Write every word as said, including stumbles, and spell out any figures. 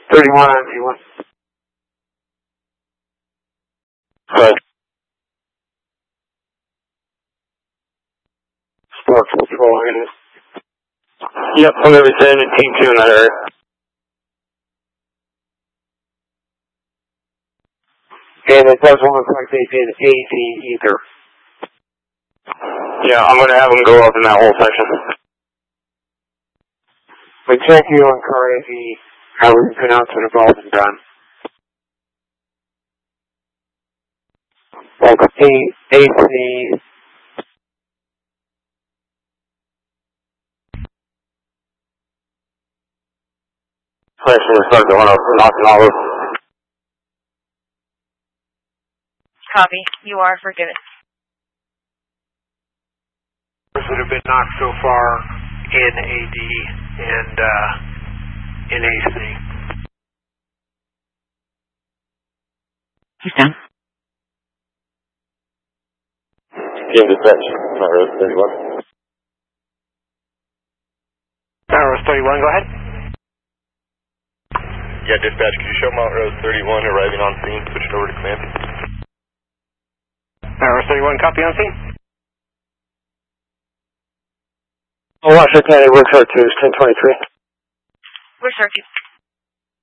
thirty-one on T one. Right. Spark patrol in it. Yep, I'm going to be sending team two in that area. And it doesn't look like they've been A D either. Yeah, I'm going to have them go up in that whole section. But check you on car A V, how we pronounce it, have all been done. Like A, A C. Place in the start to one of knocking all over. Copy. You are forgiven. That have been knocked so far in A D and uh, in A C. He's done. Team dispatch, Mount Rose thirty-one. Mount Rose thirty-one, go ahead. Yeah, dispatch, could you show Mount Rose thirty-one arriving on scene, switching over to command? Mount Rose thirty-one, copy on scene. Washington County, Wixar two is ten twenty-three. Wixar two.